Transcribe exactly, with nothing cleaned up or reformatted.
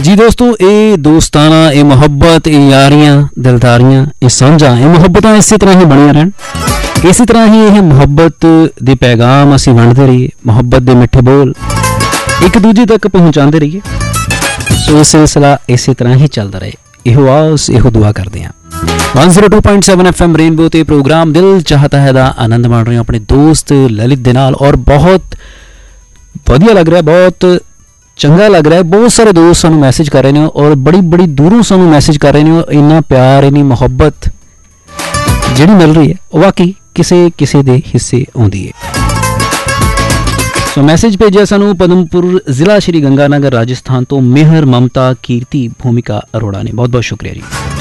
जी दोस्तों, ये दोस्ताना, ये मुहब्बत, ये यारियां, दिलदारियां, ये साझा, ये मुहब्बत इस तरह ही बनिया रहन। इस तरह ही यह मुहब्बत के पैगाम असी वंडते रहिए, मुहब्बत के मिठे बोल एक दूजे तक पहुँचाते रहिए। सो यह सिलसिला इस तरह ही चलता रहे, यो आस यो दुआ करते हैं। One zero two point seven F M rainbow ते प्रोग्राम दिल चाहता है दा आनंद माण रहे हो अपने दोस्त ललित दे नाल, और बहुत वधिया लग रहा है, बहुत चंगा लग रहा है। बहुत सारे दोस्त सानू मैसेज कर रहे हैं और बड़ी बड़ी दूरों सानू मैसेज कर रहे हैं। इन्ना प्यार, इन्नी मुहब्बत जिहड़ी मिल रही है वो वाकई किसे किसे दे हिस्से आउंदी है। सो मैसेज भेजा सानू पदमपुर जिला श्री गंगानगर राजस्थान तो मेहर, ममता, कीर्ति, भूमिका अरोड़ा ने। बहुत बहुत शुक्रिया जी।